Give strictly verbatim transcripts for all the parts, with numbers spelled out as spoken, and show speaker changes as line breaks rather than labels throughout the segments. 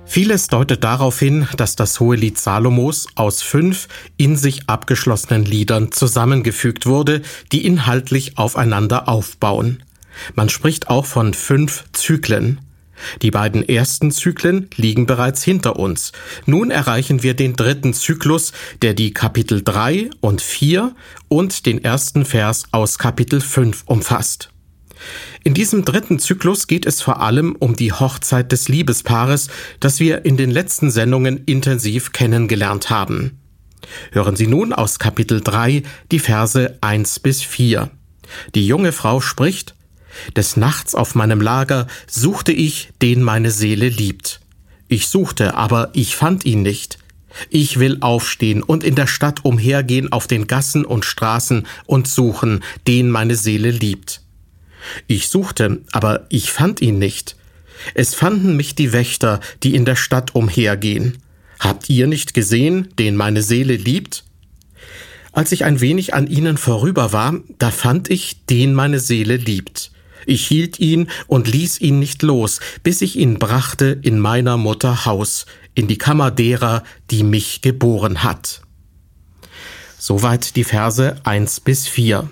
Vieles deutet darauf hin, dass das Hohelied Salomos aus fünf in sich abgeschlossenen Liedern zusammengefügt wurde, die inhaltlich aufeinander aufbauen. Man spricht auch von fünf Zyklen. Die beiden ersten Zyklen liegen bereits hinter uns. Nun erreichen wir den dritten Zyklus, der die Kapitel drei und vier und den ersten Vers aus Kapitel fünf umfasst. In diesem dritten Zyklus geht es vor allem um die Hochzeit des Liebespaares, das wir in den letzten Sendungen intensiv kennengelernt haben. Hören Sie nun aus Kapitel drei die Verse eins bis vier. Die junge Frau spricht: Des Nachts auf meinem Lager suchte ich, den meine Seele liebt. Ich suchte, aber ich fand ihn nicht. Ich will aufstehen und in der Stadt umhergehen auf den Gassen und Straßen und suchen, den meine Seele liebt. Ich suchte, aber ich fand ihn nicht. Es fanden mich die Wächter, die in der Stadt umhergehen. Habt ihr nicht gesehen, den meine Seele liebt? Als ich ein wenig an ihnen vorüber war, da fand ich, den meine Seele liebt. Ich hielt ihn und ließ ihn nicht los, bis ich ihn brachte in meiner Mutter Haus, in die Kammer derer, die mich geboren hat. Soweit die Verse eins bis vier.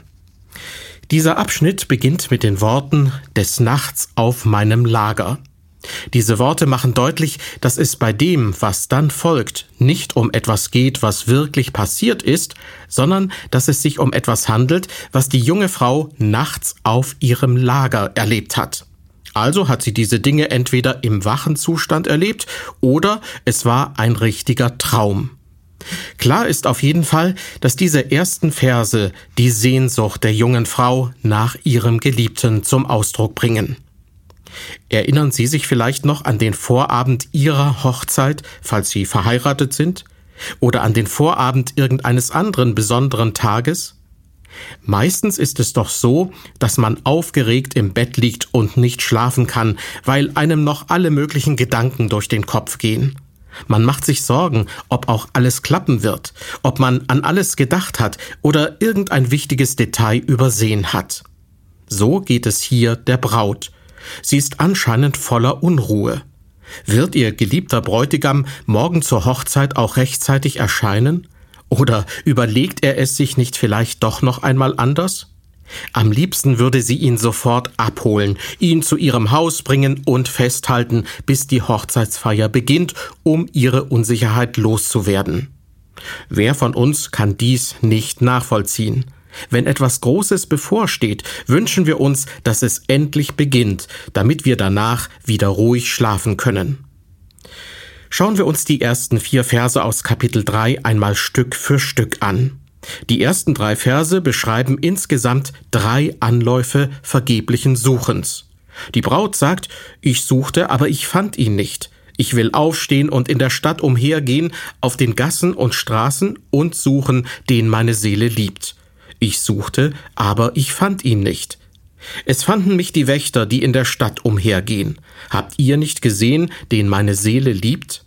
Dieser Abschnitt beginnt mit den Worten »des Nachts auf meinem Lager«. Diese Worte machen deutlich, dass es bei dem, was dann folgt, nicht um etwas geht, was wirklich passiert ist, sondern dass es sich um etwas handelt, was die junge Frau nachts auf ihrem Lager erlebt hat. Also hat sie diese Dinge entweder im wachen Zustand erlebt oder es war ein richtiger Traum. Klar ist auf jeden Fall, dass diese ersten Verse die Sehnsucht der jungen Frau nach ihrem Geliebten zum Ausdruck bringen. Erinnern Sie sich vielleicht noch an den Vorabend Ihrer Hochzeit, falls Sie verheiratet sind, oder an den Vorabend irgendeines anderen besonderen Tages? Meistens ist es doch so, dass man aufgeregt im Bett liegt und nicht schlafen kann, weil einem noch alle möglichen Gedanken durch den Kopf gehen. Man macht sich Sorgen, ob auch alles klappen wird, ob man an alles gedacht hat oder irgendein wichtiges Detail übersehen hat. So geht es hier der Braut. Sie ist anscheinend voller Unruhe. Wird ihr geliebter Bräutigam morgen zur Hochzeit auch rechtzeitig erscheinen? Oder überlegt er es sich nicht vielleicht doch noch einmal anders? Am liebsten würde sie ihn sofort abholen, ihn zu ihrem Haus bringen und festhalten, bis die Hochzeitsfeier beginnt, um ihre Unsicherheit loszuwerden. Wer von uns kann dies nicht nachvollziehen? Wenn etwas Großes bevorsteht, wünschen wir uns, dass es endlich beginnt, damit wir danach wieder ruhig schlafen können. Schauen wir uns die ersten vier Verse aus Kapitel drei einmal Stück für Stück an. Die ersten drei Verse beschreiben insgesamt drei Anläufe vergeblichen Suchens. Die Braut sagt: Ich suchte, aber ich fand ihn nicht. Ich will aufstehen und in der Stadt umhergehen, auf den Gassen und Straßen und suchen, den meine Seele liebt. Ich suchte, aber ich fand ihn nicht. Es fanden mich die Wächter, die in der Stadt umhergehen. Habt ihr nicht gesehen, den meine Seele liebt?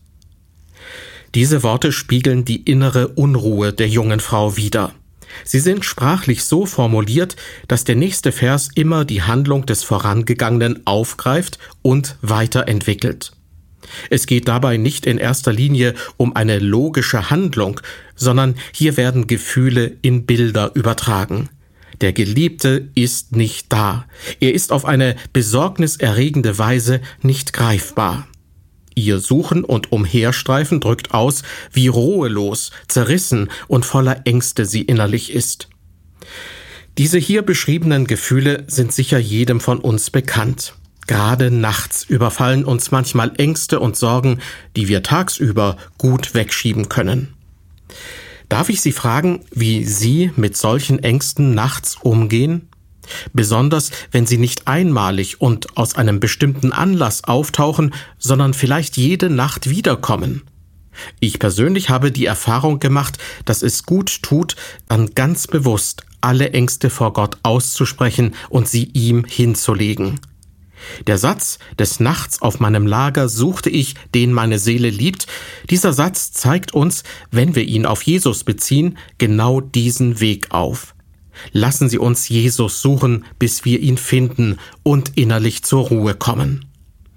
Diese Worte spiegeln die innere Unruhe der jungen Frau wider. Sie sind sprachlich so formuliert, dass der nächste Vers immer die Handlung des Vorangegangenen aufgreift und weiterentwickelt. Es geht dabei nicht in erster Linie um eine logische Handlung, sondern hier werden Gefühle in Bilder übertragen. Der Geliebte ist nicht da. Er ist auf eine besorgniserregende Weise nicht greifbar. Ihr Suchen und Umherstreifen drückt aus, wie ruhelos, zerrissen und voller Ängste sie innerlich ist. Diese hier beschriebenen Gefühle sind sicher jedem von uns bekannt. Gerade nachts überfallen uns manchmal Ängste und Sorgen, die wir tagsüber gut wegschieben können. Darf ich Sie fragen, wie Sie mit solchen Ängsten nachts umgehen? Besonders, wenn sie nicht einmalig und aus einem bestimmten Anlass auftauchen, sondern vielleicht jede Nacht wiederkommen. Ich persönlich habe die Erfahrung gemacht, dass es gut tut, dann ganz bewusst alle Ängste vor Gott auszusprechen und sie ihm hinzulegen. Der Satz, des Nachts auf meinem Lager suchte ich, den meine Seele liebt, dieser Satz zeigt uns, wenn wir ihn auf Jesus beziehen, genau diesen Weg auf. Lassen Sie uns Jesus suchen, bis wir ihn finden und innerlich zur Ruhe kommen.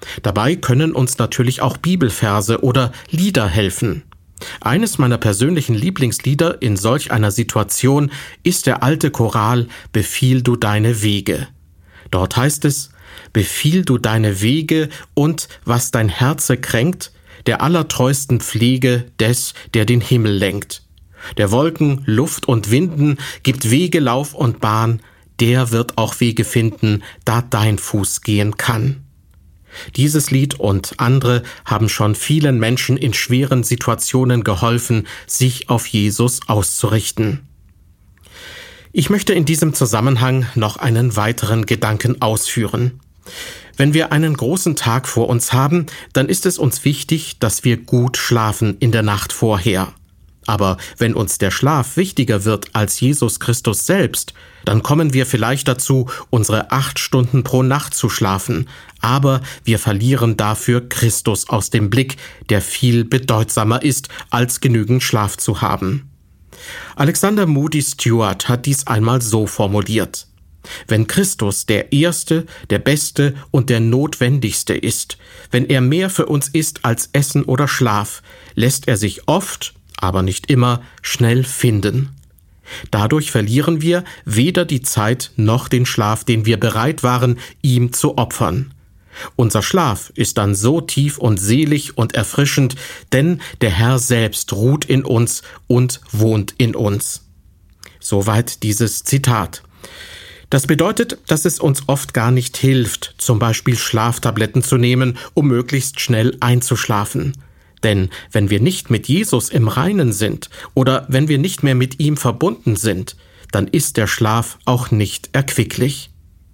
Dabei können uns natürlich auch Bibelverse oder Lieder helfen. Eines meiner persönlichen Lieblingslieder in solch einer Situation ist der alte Choral »Befiehl du deine Wege«. Dort heißt es: »Befiehl du deine Wege und, was dein Herze kränkt, der allertreusten Pflege des, der den Himmel lenkt. Der Wolken, Luft und Winden gibt Wege, Lauf und Bahn, der wird auch Wege finden, da dein Fuß gehen kann.« Dieses Lied und andere haben schon vielen Menschen in schweren Situationen geholfen, sich auf Jesus auszurichten. Ich möchte in diesem Zusammenhang noch einen weiteren Gedanken ausführen. Wenn wir einen großen Tag vor uns haben, dann ist es uns wichtig, dass wir gut schlafen in der Nacht vorher. Aber wenn uns der Schlaf wichtiger wird als Jesus Christus selbst, dann kommen wir vielleicht dazu, unsere acht Stunden pro Nacht zu schlafen, aber wir verlieren dafür Christus aus dem Blick, der viel bedeutsamer ist, als genügend Schlaf zu haben. Alexander Moody Stuart hat dies einmal so formuliert: Wenn Christus der Erste, der Beste und der Notwendigste ist, wenn er mehr für uns ist als Essen oder Schlaf, lässt er sich oft, aber nicht immer, schnell finden. Dadurch verlieren wir weder die Zeit noch den Schlaf, den wir bereit waren, ihm zu opfern. Unser Schlaf ist dann so tief und selig und erfrischend, denn der Herr selbst ruht in uns und wohnt in uns. Soweit dieses Zitat. Das bedeutet, dass es uns oft gar nicht hilft, zum Beispiel Schlaftabletten zu nehmen, um möglichst schnell einzuschlafen. Denn wenn wir nicht mit Jesus im Reinen sind oder wenn wir nicht mehr mit ihm verbunden sind, dann ist der Schlaf auch nicht erquicklich.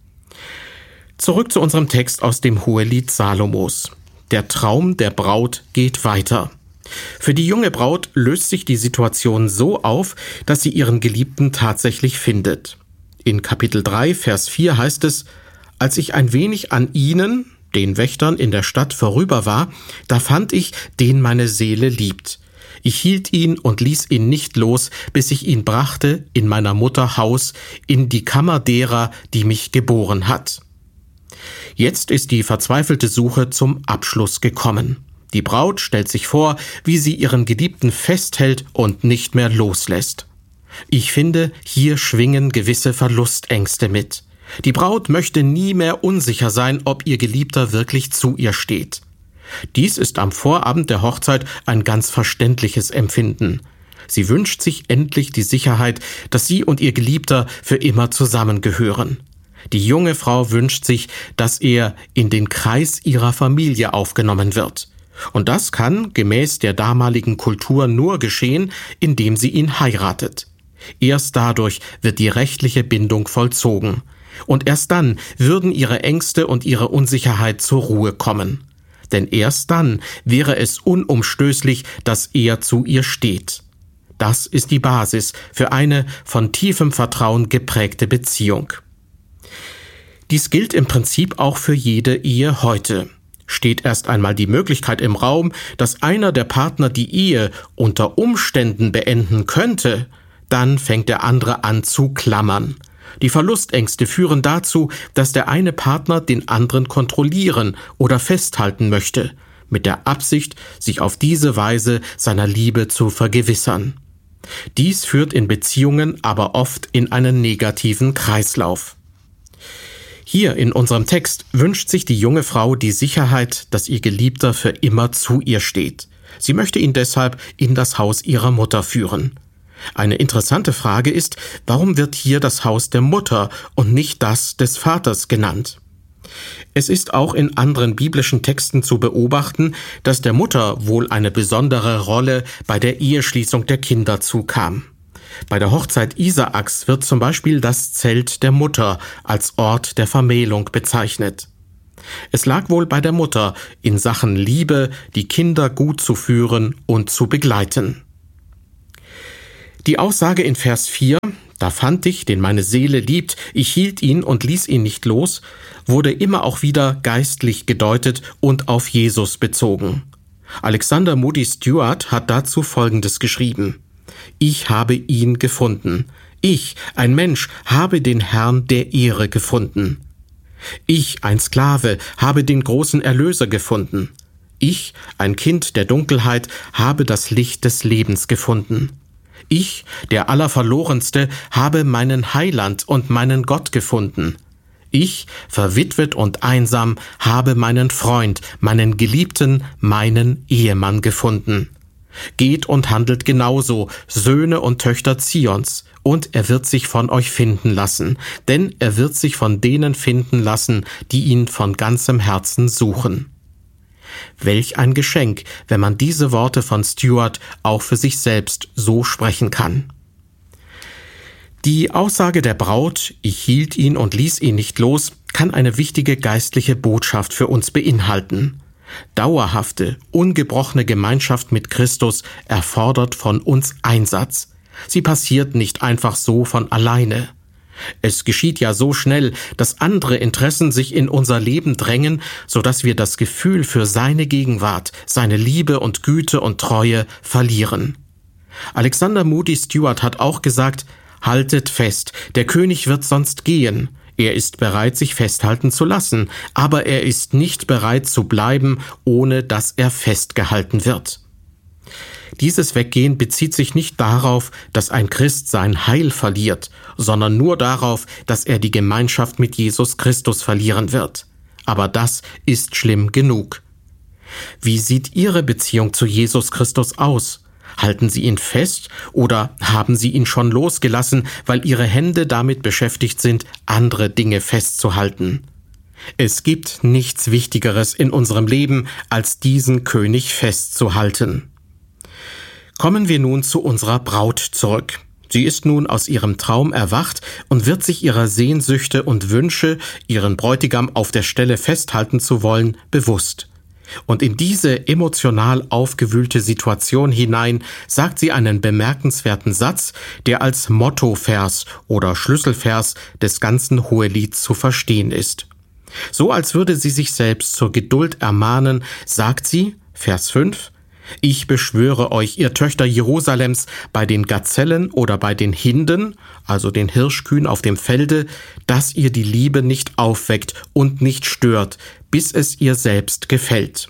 Zurück zu unserem Text aus dem Hohelied Salomos. Der Traum der Braut geht weiter. Für die junge Braut löst sich die Situation so auf, dass sie ihren Geliebten tatsächlich findet. In Kapitel drei, Vers vier heißt es: Als ich ein wenig an ihnen, den Wächtern in der Stadt, vorüber war, da fand ich, den meine Seele liebt. Ich hielt ihn und ließ ihn nicht los, bis ich ihn brachte in meiner Mutter Haus, in die Kammer derer, die mich geboren hat. Jetzt ist die verzweifelte Suche zum Abschluss gekommen. Die Braut stellt sich vor, wie sie ihren Geliebten festhält und nicht mehr loslässt. Ich finde, hier schwingen gewisse Verlustängste mit. Die Braut möchte nie mehr unsicher sein, ob ihr Geliebter wirklich zu ihr steht. Dies ist am Vorabend der Hochzeit ein ganz verständliches Empfinden. Sie wünscht sich endlich die Sicherheit, dass sie und ihr Geliebter für immer zusammengehören. Die junge Frau wünscht sich, dass er in den Kreis ihrer Familie aufgenommen wird. Und das kann gemäß der damaligen Kultur nur geschehen, indem sie ihn heiratet. Erst dadurch wird die rechtliche Bindung vollzogen. Und erst dann würden ihre Ängste und ihre Unsicherheit zur Ruhe kommen. Denn erst dann wäre es unumstößlich, dass er zu ihr steht. Das ist die Basis für eine von tiefem Vertrauen geprägte Beziehung. Dies gilt im Prinzip auch für jede Ehe heute. Steht erst einmal die Möglichkeit im Raum, dass einer der Partner die Ehe unter Umständen beenden könnte, dann fängt der andere an zu klammern. Die Verlustängste führen dazu, dass der eine Partner den anderen kontrollieren oder festhalten möchte, mit der Absicht, sich auf diese Weise seiner Liebe zu vergewissern. Dies führt in Beziehungen aber oft in einen negativen Kreislauf. Hier in unserem Text wünscht sich die junge Frau die Sicherheit, dass ihr Geliebter für immer zu ihr steht. Sie möchte ihn deshalb in das Haus ihrer Mutter führen. Eine interessante Frage ist, warum wird hier das Haus der Mutter und nicht das des Vaters genannt? Es ist auch in anderen biblischen Texten zu beobachten, dass der Mutter wohl eine besondere Rolle bei der Eheschließung der Kinder zukam. Bei der Hochzeit Isaaks wird zum Beispiel das Zelt der Mutter als Ort der Vermählung bezeichnet. Es lag wohl bei der Mutter, in Sachen Liebe die Kinder gut zu führen und zu begleiten. Die Aussage in Vers vier, da fand ich, den meine Seele liebt, ich hielt ihn und ließ ihn nicht los, wurde immer auch wieder geistlich gedeutet und auf Jesus bezogen. Alexander Moody Stuart hat dazu Folgendes geschrieben: Ich habe ihn gefunden. Ich, ein Mensch, habe den Herrn der Ehre gefunden. Ich, ein Sklave, habe den großen Erlöser gefunden. Ich, ein Kind der Dunkelheit, habe das Licht des Lebens gefunden. Ich, der Allerverlorenste, habe meinen Heiland und meinen Gott gefunden. Ich, verwitwet und einsam, habe meinen Freund, meinen Geliebten, meinen Ehemann gefunden. Geht und handelt genauso, Söhne und Töchter Zions, und er wird sich von euch finden lassen, denn er wird sich von denen finden lassen, die ihn von ganzem Herzen suchen. Welch ein Geschenk, wenn man diese Worte von Stuart auch für sich selbst so sprechen kann. Die Aussage der Braut, ich hielt ihn und ließ ihn nicht los, kann eine wichtige geistliche Botschaft für uns beinhalten. Dauerhafte, ungebrochene Gemeinschaft mit Christus erfordert von uns Einsatz. Sie passiert nicht einfach so von alleine. Es geschieht ja so schnell, dass andere Interessen sich in unser Leben drängen, so dass wir das Gefühl für seine Gegenwart, seine Liebe und Güte und Treue verlieren. Alexander Moody Stuart hat auch gesagt, haltet fest, der König wird sonst gehen. Er ist bereit, sich festhalten zu lassen, aber er ist nicht bereit zu bleiben, ohne dass er festgehalten wird. Dieses Weggehen bezieht sich nicht darauf, dass ein Christ sein Heil verliert, sondern nur darauf, dass er die Gemeinschaft mit Jesus Christus verlieren wird. Aber das ist schlimm genug. Wie sieht Ihre Beziehung zu Jesus Christus aus? Halten Sie ihn fest oder haben Sie ihn schon losgelassen, weil Ihre Hände damit beschäftigt sind, andere Dinge festzuhalten? Es gibt nichts Wichtigeres in unserem Leben, als diesen König festzuhalten. Kommen wir nun zu unserer Braut zurück. Sie ist nun aus ihrem Traum erwacht und wird sich ihrer Sehnsüchte und Wünsche, ihren Bräutigam auf der Stelle festhalten zu wollen, bewusst. Und in diese emotional aufgewühlte Situation hinein sagt sie einen bemerkenswerten Satz, der als Mottovers oder Schlüsselvers des ganzen Hohelieds zu verstehen ist. So als würde sie sich selbst zur Geduld ermahnen, sagt sie, Vers fünf, ich beschwöre euch, ihr Töchter Jerusalems, bei den Gazellen oder bei den Hinden, also den Hirschkühen auf dem Felde, dass ihr die Liebe nicht aufweckt und nicht stört, bis es ihr selbst gefällt.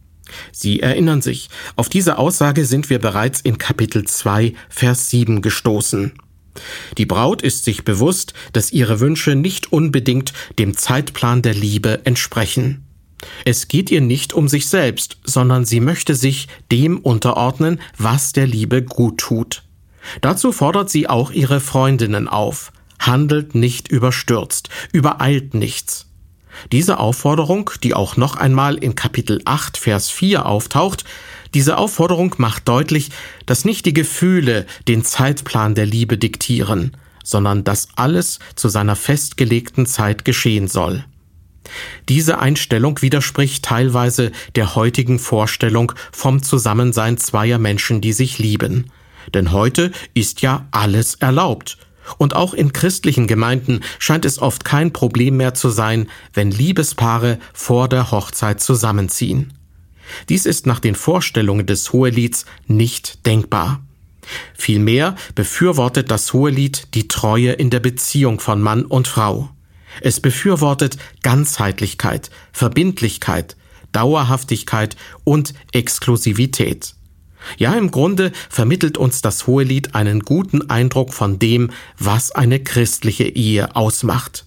Sie erinnern sich, auf diese Aussage sind wir bereits in Kapitel zwei, Vers sieben gestoßen. Die Braut ist sich bewusst, dass ihre Wünsche nicht unbedingt dem Zeitplan der Liebe entsprechen. Es geht ihr nicht um sich selbst, sondern sie möchte sich dem unterordnen, was der Liebe gut tut. Dazu fordert sie auch ihre Freundinnen auf. Handelt nicht überstürzt, übereilt nichts. Diese Aufforderung, die auch noch einmal in Kapitel acht, Vers vier auftaucht, diese Aufforderung macht deutlich, dass nicht die Gefühle den Zeitplan der Liebe diktieren, sondern dass alles zu seiner festgelegten Zeit geschehen soll. Diese Einstellung widerspricht teilweise der heutigen Vorstellung vom Zusammensein zweier Menschen, die sich lieben. Denn heute ist ja alles erlaubt. Und auch in christlichen Gemeinden scheint es oft kein Problem mehr zu sein, wenn Liebespaare vor der Hochzeit zusammenziehen. Dies ist nach den Vorstellungen des Hohelieds nicht denkbar. Vielmehr befürwortet das Hohelied die Treue in der Beziehung von Mann und Frau. Es befürwortet Ganzheitlichkeit, Verbindlichkeit, Dauerhaftigkeit und Exklusivität. Ja, im Grunde vermittelt uns das Hohelied einen guten Eindruck von dem, was eine christliche Ehe ausmacht.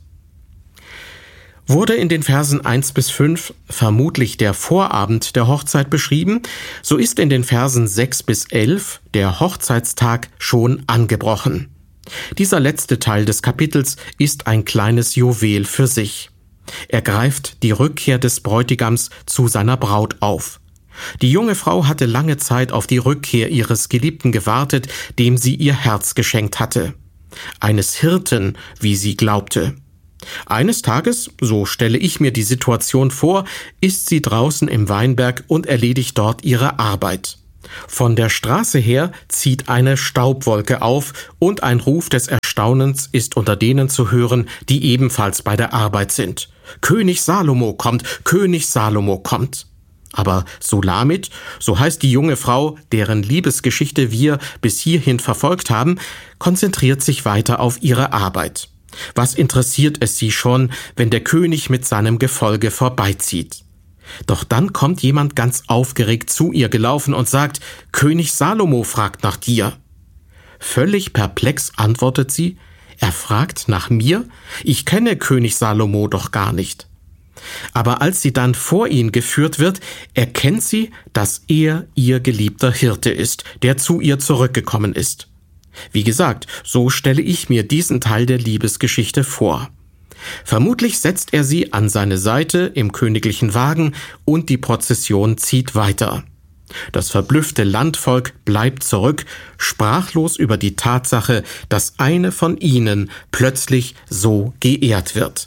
Wurde in den Versen eins bis fünf vermutlich der Vorabend der Hochzeit beschrieben, so ist in den Versen sechs bis elf der Hochzeitstag schon angebrochen. Dieser letzte Teil des Kapitels ist ein kleines Juwel für sich. Er greift die Rückkehr des Bräutigams zu seiner Braut auf. Die junge Frau hatte lange Zeit auf die Rückkehr ihres Geliebten gewartet, dem sie ihr Herz geschenkt hatte. Eines Hirten, wie sie glaubte. Eines Tages, so stelle ich mir die Situation vor, ist sie draußen im Weinberg und erledigt dort ihre Arbeit. Von der Straße her zieht eine Staubwolke auf und ein Ruf des Erstaunens ist unter denen zu hören, die ebenfalls bei der Arbeit sind. König Salomo kommt, König Salomo kommt. Aber Sulamit, so heißt die junge Frau, deren Liebesgeschichte wir bis hierhin verfolgt haben, konzentriert sich weiter auf ihre Arbeit. Was interessiert es sie schon, wenn der König mit seinem Gefolge vorbeizieht? Doch dann kommt jemand ganz aufgeregt zu ihr gelaufen und sagt, König Salomo fragt nach dir. Völlig perplex antwortet sie, er fragt nach mir? Ich kenne König Salomo doch gar nicht. Aber als sie dann vor ihn geführt wird, erkennt sie, dass er ihr geliebter Hirte ist, der zu ihr zurückgekommen ist. Wie gesagt, so stelle ich mir diesen Teil der Liebesgeschichte vor. Vermutlich setzt er sie an seine Seite im königlichen Wagen und die Prozession zieht weiter. Das verblüffte Landvolk bleibt zurück, sprachlos über die Tatsache, dass eine von ihnen plötzlich so geehrt wird.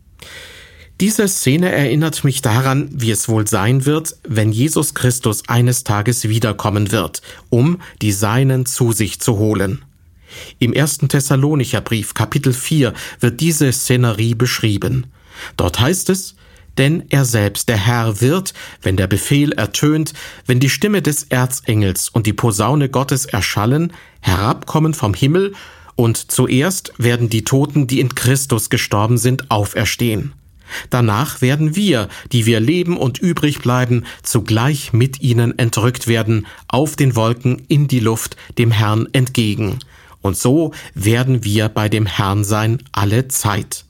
Diese Szene erinnert mich daran, wie es wohl sein wird, wenn Jesus Christus eines Tages wiederkommen wird, um die Seinen zu sich zu holen. Im ersten Thessalonicher Brief, Kapitel vier, wird diese Szenerie beschrieben. Dort heißt es, denn er selbst, der Herr, wird, wenn der Befehl ertönt, wenn die Stimme des Erzengels und die Posaune Gottes erschallen, herabkommen vom Himmel, und zuerst werden die Toten, die in Christus gestorben sind, auferstehen. Danach werden wir, die wir leben und übrig bleiben, zugleich mit ihnen entrückt werden, auf den Wolken in die Luft, dem Herrn entgegen. Und so werden wir bei dem Herrn sein alle Zeit.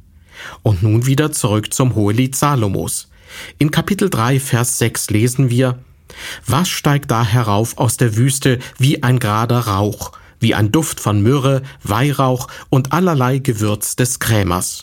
Und nun wieder zurück zum Hohelied Salomos. In Kapitel drei, Vers sechs lesen wir, Was steigt da herauf aus der Wüste wie ein gerader Rauch, wie ein Duft von Myrrhe, Weihrauch und allerlei Gewürz des Krämers?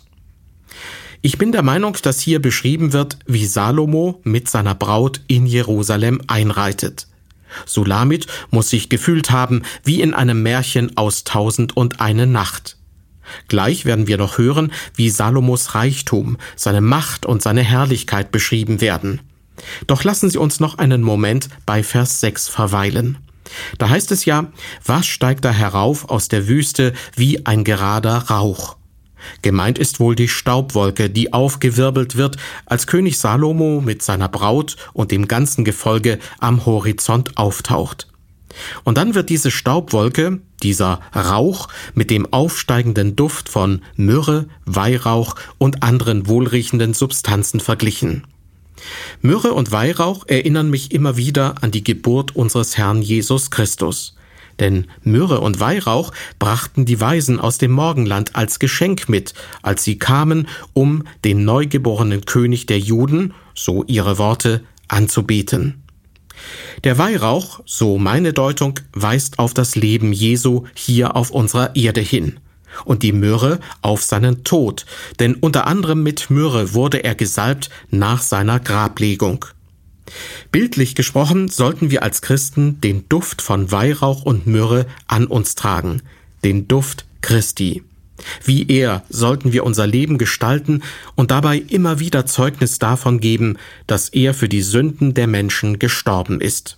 Ich bin der Meinung, dass hier beschrieben wird, wie Salomo mit seiner Braut in Jerusalem einreitet. Sulamit muss sich gefühlt haben wie in einem Märchen aus Tausend und eine Nacht. Gleich werden wir noch hören, wie Salomos Reichtum, seine Macht und seine Herrlichkeit beschrieben werden. Doch lassen Sie uns noch einen Moment bei Vers sechs verweilen. Da heißt es ja, was steigt da herauf aus der Wüste wie ein gerader Rauch? Gemeint ist wohl die Staubwolke, die aufgewirbelt wird, als König Salomo mit seiner Braut und dem ganzen Gefolge am Horizont auftaucht. Und dann wird diese Staubwolke, dieser Rauch, mit dem aufsteigenden Duft von Myrrhe, Weihrauch und anderen wohlriechenden Substanzen verglichen. Myrrhe und Weihrauch erinnern mich immer wieder an die Geburt unseres Herrn Jesus Christus. Denn Myrrhe und Weihrauch brachten die Weisen aus dem Morgenland als Geschenk mit, als sie kamen, um den neugeborenen König der Juden, so ihre Worte, anzubeten. Der Weihrauch, so meine Deutung, weist auf das Leben Jesu hier auf unserer Erde hin. Und die Myrrhe auf seinen Tod, denn unter anderem mit Myrrhe wurde er gesalbt nach seiner Grablegung. Bildlich gesprochen sollten wir als Christen den Duft von Weihrauch und Myrrhe an uns tragen, den Duft Christi. Wie er sollten wir unser Leben gestalten und dabei immer wieder Zeugnis davon geben, dass er für die Sünden der Menschen gestorben ist.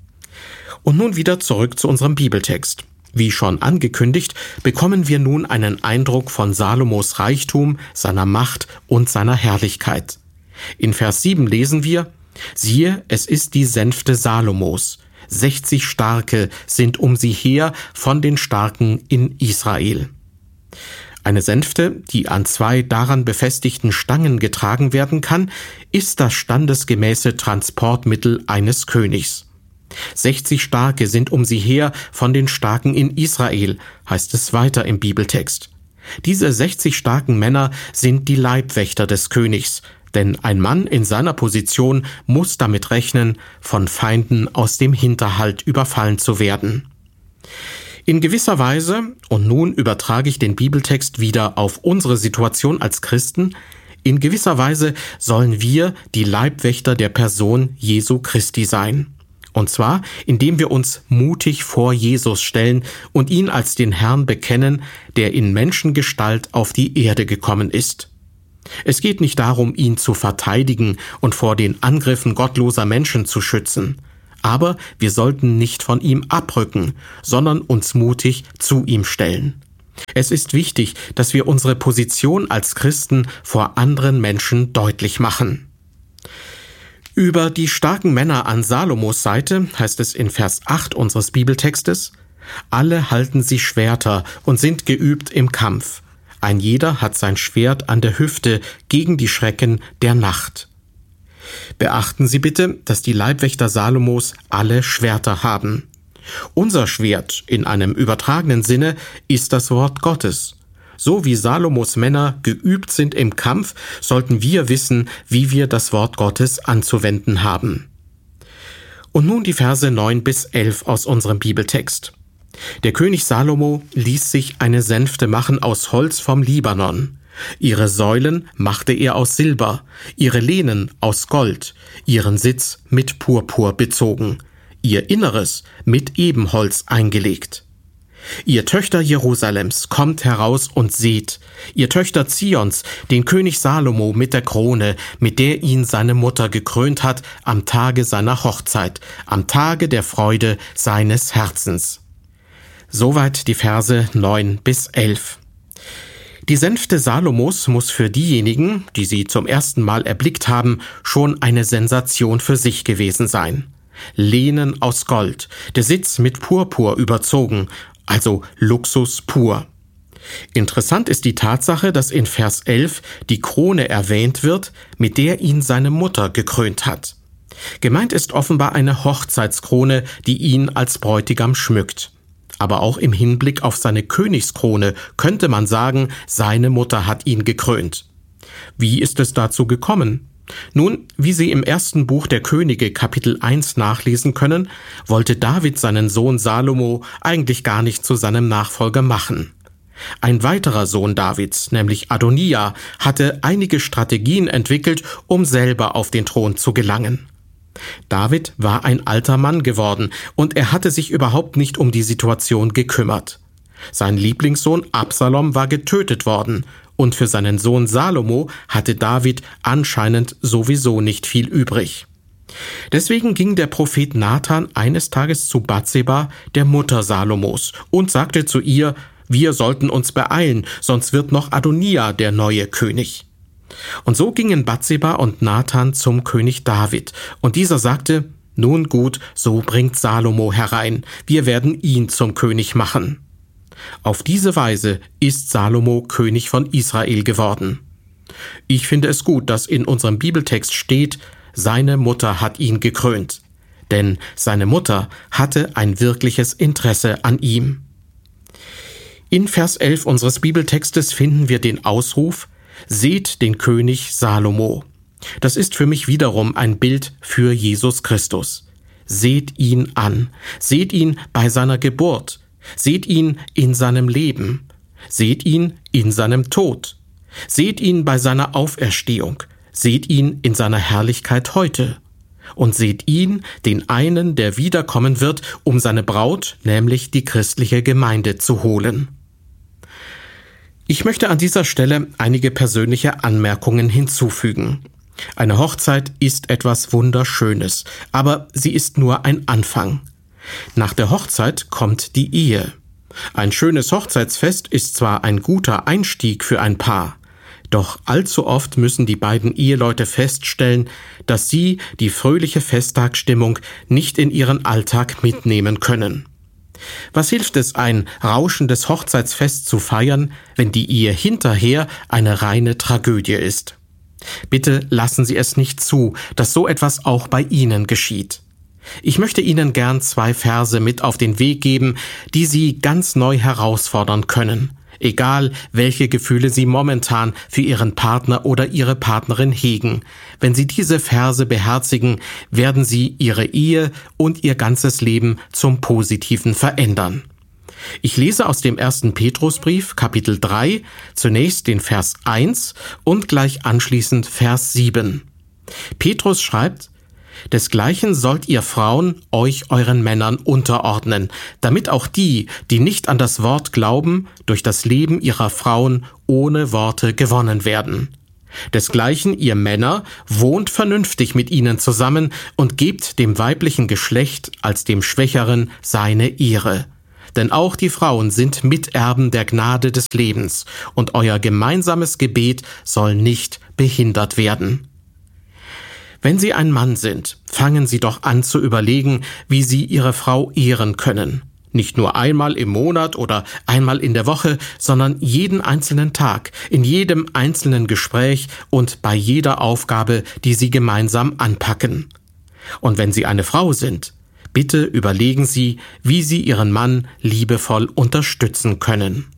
Und nun wieder zurück zu unserem Bibeltext. Wie schon angekündigt, bekommen wir nun einen Eindruck von Salomos Reichtum, seiner Macht und seiner Herrlichkeit. In Vers sieben lesen wir, Siehe, es ist die Sänfte Salomos. Sechzig Starke sind um sie her von den Starken in Israel. Eine Sänfte, die an zwei daran befestigten Stangen getragen werden kann, ist das standesgemäße Transportmittel eines Königs. Sechzig Starke sind um sie her von den Starken in Israel, heißt es weiter im Bibeltext. Diese sechzig starken Männer sind die Leibwächter des Königs, denn ein Mann in seiner Position muss damit rechnen, von Feinden aus dem Hinterhalt überfallen zu werden. In gewisser Weise, und nun übertrage ich den Bibeltext wieder auf unsere Situation als Christen, in gewisser Weise sollen wir die Leibwächter der Person Jesu Christi sein. Und zwar, indem wir uns mutig vor Jesus stellen und ihn als den Herrn bekennen, der in Menschengestalt auf die Erde gekommen ist. Es geht nicht darum, ihn zu verteidigen und vor den Angriffen gottloser Menschen zu schützen. Aber wir sollten nicht von ihm abrücken, sondern uns mutig zu ihm stellen. Es ist wichtig, dass wir unsere Position als Christen vor anderen Menschen deutlich machen. Über die starken Männer an Salomos Seite heißt es in Vers acht unseres Bibeltextes, alle halten sie Schwerter und sind geübt im Kampf. Ein jeder hat sein Schwert an der Hüfte gegen die Schrecken der Nacht. Beachten Sie bitte, dass die Leibwächter Salomos alle Schwerter haben. Unser Schwert in einem übertragenen Sinne ist das Wort Gottes. So wie Salomos Männer geübt sind im Kampf, sollten wir wissen, wie wir das Wort Gottes anzuwenden haben. Und nun die Verse neun bis elf aus unserem Bibeltext. Der König Salomo ließ sich eine Sänfte machen aus Holz vom Libanon. Ihre Säulen machte er aus Silber, ihre Lehnen aus Gold, ihren Sitz mit Purpur bezogen, ihr Inneres mit Ebenholz eingelegt. Ihr Töchter Jerusalems, kommt heraus und seht, ihr Töchter Zions, den König Salomo mit der Krone, mit der ihn seine Mutter gekrönt hat, am Tage seiner Hochzeit, am Tage der Freude seines Herzens. Soweit die Verse neun bis elf. Die Sänfte Salomos muss für diejenigen, die sie zum ersten Mal erblickt haben, schon eine Sensation für sich gewesen sein. Lehnen aus Gold, der Sitz mit Purpur überzogen, also Luxus pur. Interessant ist die Tatsache, dass in Vers elf die Krone erwähnt wird, mit der ihn seine Mutter gekrönt hat. Gemeint ist offenbar eine Hochzeitskrone, die ihn als Bräutigam schmückt. Aber auch im Hinblick auf seine Königskrone könnte man sagen, seine Mutter hat ihn gekrönt. Wie ist es dazu gekommen? Nun, wie Sie im ersten Buch der Könige Kapitel eins nachlesen können, wollte David seinen Sohn Salomo eigentlich gar nicht zu seinem Nachfolger machen. Ein weiterer Sohn Davids, nämlich Adonija, hatte einige Strategien entwickelt, um selber auf den Thron zu gelangen. David war ein alter Mann geworden und er hatte sich überhaupt nicht um die Situation gekümmert. Sein Lieblingssohn Absalom war getötet worden und für seinen Sohn Salomo hatte David anscheinend sowieso nicht viel übrig. Deswegen ging der Prophet Nathan eines Tages zu Batseba, der Mutter Salomos, und sagte zu ihr, wir sollten uns beeilen, sonst wird noch Adonija der neue König. Und so gingen Batseba und Nathan zum König David, und dieser sagte, nun gut, so bringt Salomo herein, wir werden ihn zum König machen. Auf diese Weise ist Salomo König von Israel geworden. Ich finde es gut, dass in unserem Bibeltext steht, seine Mutter hat ihn gekrönt, denn seine Mutter hatte ein wirkliches Interesse an ihm. In Vers elf unseres Bibeltextes finden wir den Ausruf, seht den König Salomo. Das ist für mich wiederum ein Bild für Jesus Christus. Seht ihn an, seht ihn bei seiner Geburt, seht ihn in seinem Leben, seht ihn in seinem Tod, seht ihn bei seiner Auferstehung, seht ihn in seiner Herrlichkeit heute und seht ihn, den einen, der wiederkommen wird, um seine Braut, nämlich die christliche Gemeinde, zu holen. Ich möchte an dieser Stelle einige persönliche Anmerkungen hinzufügen. Eine Hochzeit ist etwas Wunderschönes, aber sie ist nur ein Anfang. Nach der Hochzeit kommt die Ehe. Ein schönes Hochzeitsfest ist zwar ein guter Einstieg für ein Paar, doch allzu oft müssen die beiden Eheleute feststellen, dass sie die fröhliche Festtagsstimmung nicht in ihren Alltag mitnehmen können. Was hilft es, ein rauschendes Hochzeitsfest zu feiern, wenn die Ehe hinterher eine reine Tragödie ist? Bitte lassen Sie es nicht zu, dass so etwas auch bei Ihnen geschieht. Ich möchte Ihnen gern zwei Verse mit auf den Weg geben, die Sie ganz neu herausfordern können, egal welche Gefühle Sie momentan für Ihren Partner oder Ihre Partnerin hegen. Wenn Sie diese Verse beherzigen, werden Sie Ihre Ehe und Ihr ganzes Leben zum Positiven verändern. Ich lese aus dem ersten Petrusbrief, Kapitel drei, zunächst den Vers eins und gleich anschließend Vers sieben. Petrus schreibt, desgleichen sollt ihr Frauen euch euren Männern unterordnen, damit auch die, die nicht an das Wort glauben, durch das Leben ihrer Frauen ohne Worte gewonnen werden. Desgleichen ihr Männer, wohnt vernünftig mit ihnen zusammen und gebt dem weiblichen Geschlecht als dem Schwächeren seine Ehre. Denn auch die Frauen sind Miterben der Gnade des Lebens, und euer gemeinsames Gebet soll nicht behindert werden. Wenn Sie ein Mann sind, fangen Sie doch an zu überlegen, wie Sie Ihre Frau ehren können. Nicht nur einmal im Monat oder einmal in der Woche, sondern jeden einzelnen Tag, in jedem einzelnen Gespräch und bei jeder Aufgabe, die Sie gemeinsam anpacken. Und wenn Sie eine Frau sind, bitte überlegen Sie, wie Sie Ihren Mann liebevoll unterstützen können.